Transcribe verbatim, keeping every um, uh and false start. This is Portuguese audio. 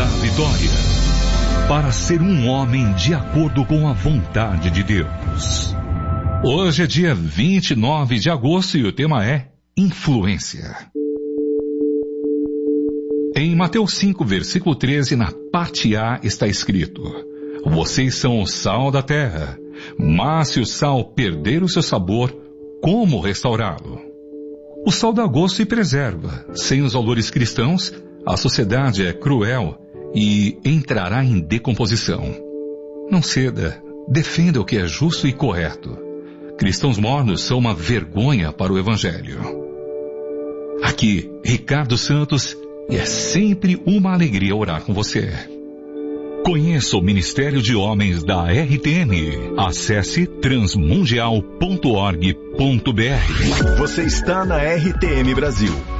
à vitória, para ser um homem de acordo com a vontade de Deus. Hoje é dia vinte e nove de agosto e o tema é influência. Em Mateus cinco, versículo treze, na parte A está escrito: vocês são o sal da terra, mas se o sal perder o seu sabor, como restaurá-lo? O sal dá gosto e preserva. Sem os valores cristãos, a sociedade é cruel e entrará em decomposição. Não ceda, defenda o que é justo e correto. Cristãos mornos são uma vergonha para o Evangelho. Aqui, Ricardo Santos, e é sempre uma alegria orar com você. Conheça o Ministério de Homens da R T M. Acesse transmundial ponto org ponto br. Você está na R T M Brasil.